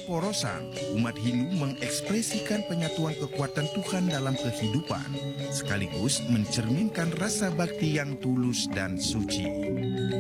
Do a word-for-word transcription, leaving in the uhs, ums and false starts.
Porosang, umat Hindu mengekspresikan penyatuan kekuatan Tuhan dalam kehidupan, sekaligus mencerminkan rasa bakti yang tulus dan suci.